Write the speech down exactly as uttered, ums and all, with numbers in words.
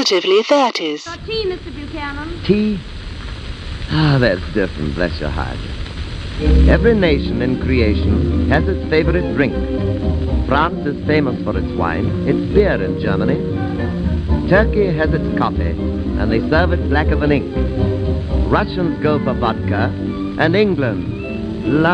positively thirties. Got tea, Mister Buchanan? Tea? Ah, that's different, bless your heart. Every nation in creation has its favorite drink. France is famous for its wine, its beer in Germany. Turkey has its coffee, and they serve it blacker than ink. Russians go for vodka, and England, la